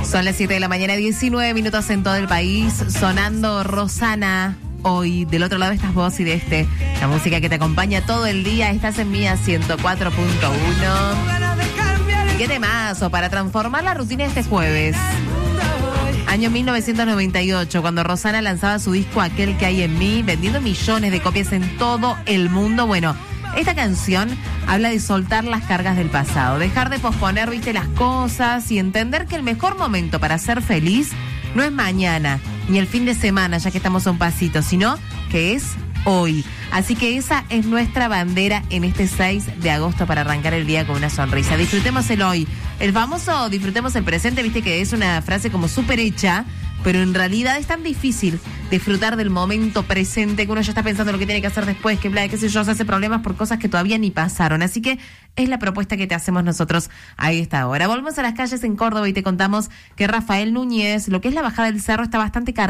Son las 7 de la mañana, 19 minutos en todo el país, sonando Rosana. Hoy, del otro lado estás vos y de este, la música que te acompaña todo el día. Estás en Mía 104.1. ¿Qué temazo para transformar la rutina este jueves? Año 1998, cuando Rosana lanzaba su disco Aquel que hay en mí, vendiendo millones de copias en todo el mundo. Bueno, esta canción habla de soltar las cargas del pasado, dejar de posponer, las cosas y entender que el mejor momento para ser feliz no es mañana ni el fin de semana, ya que estamos a un pasito, sino que es hoy. Así que esa es nuestra bandera en este 6 de agosto para arrancar el día con una sonrisa. Disfrutemos el hoy. El famoso disfrutemos el presente, viste que es una frase como súper hecha, pero en realidad es tan difícil disfrutar del momento presente que uno ya está pensando en lo que tiene que hacer después, que qué sé yo, se hace problemas por cosas que todavía ni pasaron. Así que es la propuesta que te hacemos nosotros a esta hora. Volvemos a las calles en Córdoba y te contamos que Rafael Núñez, lo que es la bajada del cerro, está bastante cargada.